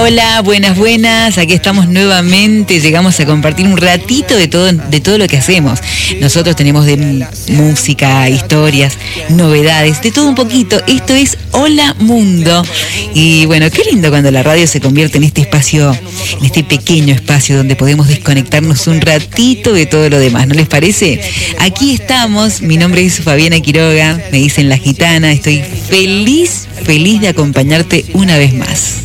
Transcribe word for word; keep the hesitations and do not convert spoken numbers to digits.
hola, buenas, buenas. Aquí estamos nuevamente. Llegamos a compartir un ratito de todo, de todo lo que hacemos. Nosotros tenemos de música, historias, novedades, de todo un poquito. Esto es Hola Mundo. Y bueno, qué lindo cuando la radio se convierte en este espacio, en este pequeño espacio donde podemos desconectarnos un ratito de todo lo demás. ¿No les parece? Aquí estamos. Mi nombre es Fabiana Quiroga. Me dicen La Gitana. Estoy feliz, feliz de acompañarte una vez más.